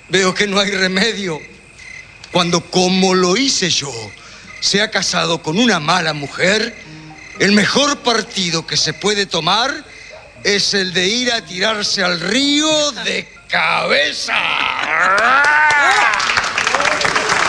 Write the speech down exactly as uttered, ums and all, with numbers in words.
Veo que no hay remedio. Cuando, como lo hice yo, se ha casado con una mala mujer, el mejor partido que se puede tomar es el de ir a tirarse al río de cabeza.